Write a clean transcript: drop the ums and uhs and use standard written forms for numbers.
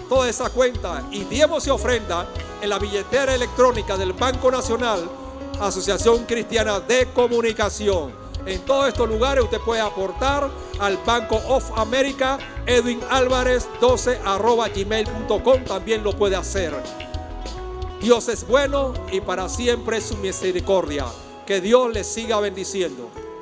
toda esa cuenta y diezmos y ofrenda en la billetera electrónica del Banco Nacional, Asociación Cristiana de Comunicación. En todos estos lugares usted puede aportar al Banco of America, Edwin Álvarez 12@gmail.com. También lo puede hacer. Dios es bueno y para siempre es su misericordia. Que Dios les siga bendiciendo.